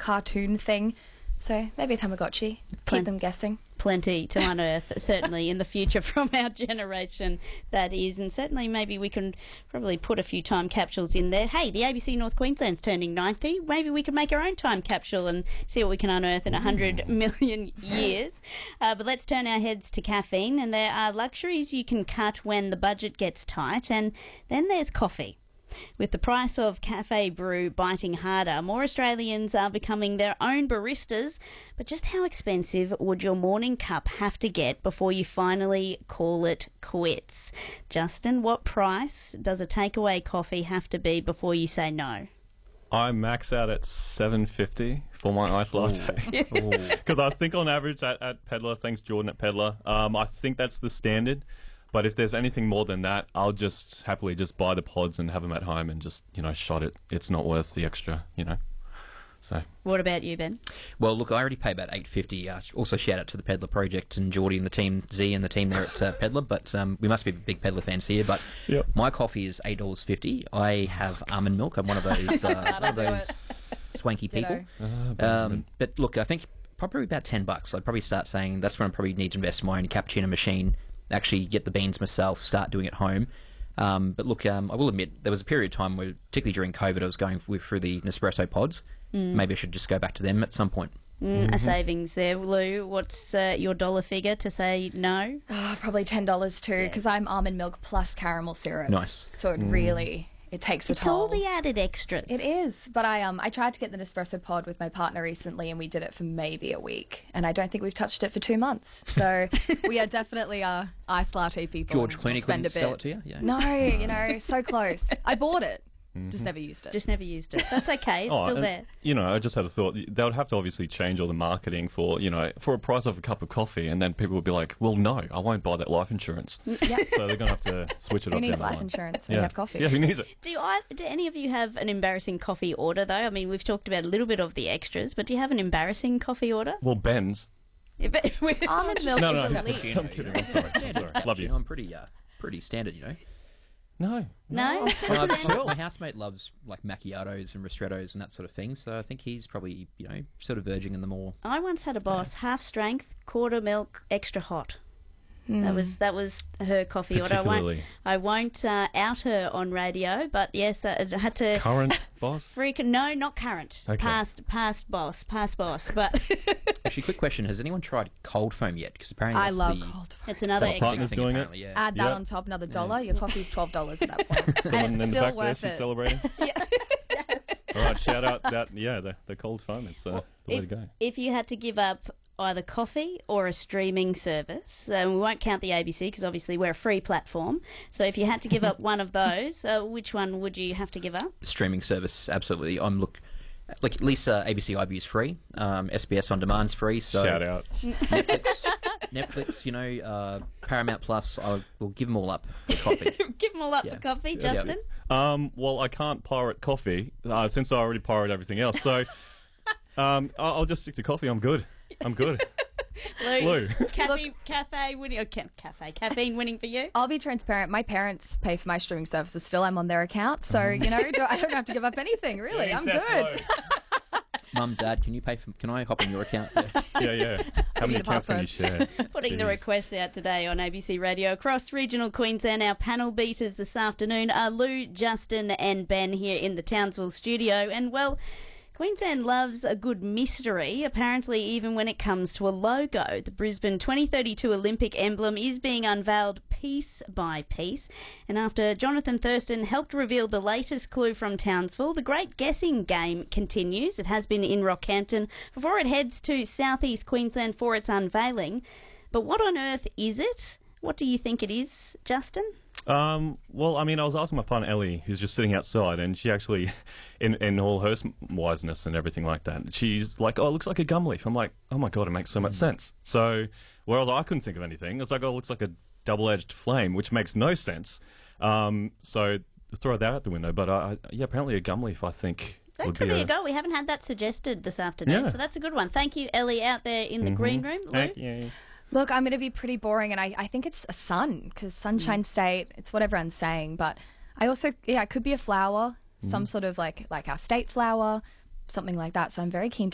cartoon thing. So maybe a Tamagotchi. Keep them guessing. Plenty to unearth, certainly in the future from our generation, that is. And certainly maybe we can probably put a few time capsules in there. Hey, the ABC North Queensland's turning 90. Maybe we can make our own time capsule and see what we can unearth in 100 million years. But let's turn our heads to caffeine. And there are luxuries you can cut when the budget gets tight. And then there's coffee. With the price of cafe brew biting harder, more Australians are becoming their own baristas. But just how expensive would your morning cup have to get before you finally call it quits? Justin, what price does a takeaway coffee have to be before you say no? I max out at $7.50 for my iced latte. Because I think on average at Pedlar, thanks Jordan at Pedlar, I think that's the standard. But if there's anything more than that, I'll just happily just buy the pods and have them at home and just, shot it. It's not worth the extra, So. What about you, Ben? Well, look, I already pay about $8.50. Also, shout out to the Pedlar Project and Geordie and the team, Z and the team there at Pedlar. But we must be big Pedlar fans here. But my coffee is $8.50. I have almond milk. I'm one of those swanky people. But look, I think probably about $10. I'd probably start saying that's when I probably need to invest in my own cappuccino machine. Actually get the beans myself, start doing it at home. But look, I will admit, there was a period of time where, particularly during COVID, I was going through the Nespresso pods. Maybe I should just go back to them at some point. A savings there. Lou, what's your dollar figure to say no? Oh, probably $10 too, because I'm almond milk plus caramel syrup. Nice. So it really... It takes a toll. It's all the added extras. It is. But I tried to get the Nespresso pod with my partner recently, and we did it for maybe a week. And I don't think we've touched it for 2 months. So we are definitely iced latte people. George Clooney couldn't sell it to you? Yeah. No, so close. I bought it. Just never used it. That's okay. It's still there. I just had a thought. They would have to obviously change all the marketing for a price of a cup of coffee, and then people would be like, well, no, I won't buy that life insurance. Yeah. So they're going to have to switch it up. Who needs life insurance when you have coffee? Yeah, who needs it? Do any of you have an embarrassing coffee order, though? I mean, we've talked about a little bit of the extras, but do you have an embarrassing coffee order? Well, Ben's. Almond milk No, is elite. I'm kidding. I'm sorry. Love you. I'm pretty standard, No? My housemate loves like macchiatos and ristrettos and that sort of thing, so I think he's probably, sort of verging in the more... I once had a boss, half strength, quarter milk, extra hot. That was her coffee order. I won't out her on radio, but yes, that had to... Current boss? No, not current. Okay. Past boss. But actually, quick question: has anyone tried cold foam yet? Because apparently I love cold foam. It's another My partner's extra. doing it. Yeah. Add that on top, another $1. Your coffee's $12 at that point, Someone and in it's the still back there, worth she's it. celebrating. All right, shout out that the cold foam. It's the way to go. If you had to give up either coffee or a streaming service, we won't count the ABC because obviously we're a free platform. So if you had to give up one of those, which one would you have to give up? Streaming service, absolutely. At least ABC iView is free. SBS On Demand's free. So Shout out. Netflix, Paramount Plus. I will give them all up for coffee. Give them all up for coffee, Justin? Well, I can't pirate coffee since I already pirate everything else. So I'll just stick to coffee. I'm good. Lou. Caffeine winning for you? I'll be transparent. My parents pay for my streaming services still. I'm on their account. So, I don't have to give up anything, really. Yes, I'm that's good. Mum, Dad, can I hop on your account? Yeah. How many accounts can you share? Putting the requests out today on ABC Radio across regional Queensland. Our panel beaters this afternoon are Lou, Justin and Ben here in the Townsville studio. And, well, Queensland loves a good mystery, apparently even when it comes to a logo. The Brisbane 2032 Olympic emblem is being unveiled piece by piece. And after Jonathan Thurston helped reveal the latest clue from Townsville, the great guessing game continues. It has been in Rockhampton before it heads to southeast Queensland for its unveiling. But what on earth is it? What do you think it is, Justin? Well, I was asking my partner Ellie, who's just sitting outside, and she actually, in all her wiseness and everything like that, she's like, "Oh, it looks like a gum leaf." I'm like, "Oh my god, it makes so much sense." So, whereas I couldn't think of anything, it's like, "Oh, it looks like a double-edged flame," which makes no sense. So throw that out the window. But apparently a gum leaf, I think. That could be a go. We haven't had that suggested this afternoon, so that's a good one. Thank you, Ellie, out there in the green room. Lou? Thank you. Look, I'm going to be pretty boring, and I think it's a sun, because Sunshine State, it's what everyone's saying. But I also, it could be a flower, some sort of like our state flower, something like that. So I'm very keen